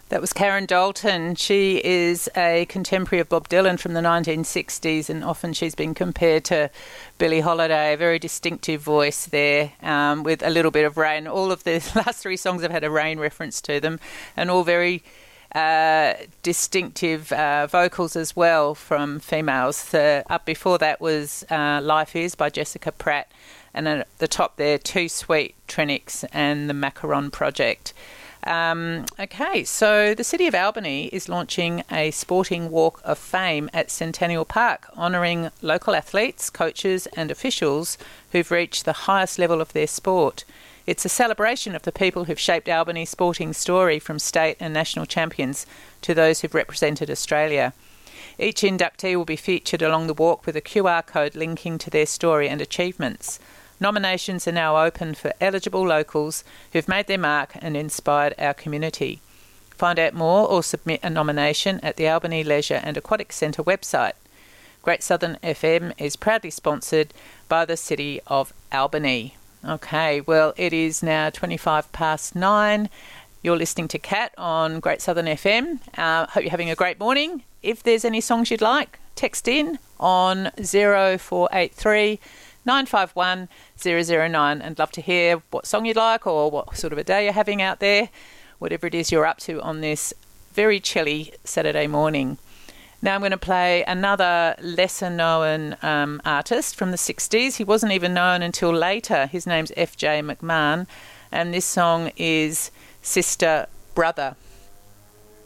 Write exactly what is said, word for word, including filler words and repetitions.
That was Karen Dalton. She is a contemporary of Bob Dylan from the nineteen sixties, and often she's been compared to Billie Holiday. A very distinctive voice there, um, with a little bit of rain. All of the last three songs have had a rain reference to them, and all very uh, distinctive uh, vocals as well from females. The, up before that was uh, Life Is by Jessica Pratt, and at the top there, Too Sweet, Trinix and the Macaron Project. Um, okay, so the City of Albany is launching a sporting walk of fame at Centennial Park, honouring local athletes, coaches and officials who've reached the highest level of their sport. It's a celebration of the people who've shaped Albany's sporting story, from state and national champions to those who've represented Australia. Each inductee will be featured along the walk with a Q R code linking to their story and achievements. Nominations are now open for eligible locals who've made their mark and inspired our community. Find out more or submit a nomination at the Albany Leisure and Aquatic Centre website. Great Southern F M is proudly sponsored by the City of Albany. Okay, well, it is now twenty-five past nine. You're listening to Kat on Great Southern F M. Uh, hope you're having a great morning. If there's any songs you'd like, text in on zero four eight three nine five one zero zero nine, and love to hear what song you'd like or what sort of a day you're having out there, whatever it is you're up to on this very chilly Saturday morning. Now I'm going to play another lesser known um, artist from the sixties. He wasn't even known until later. His name's F J McMahon, and this song is Sister Brother.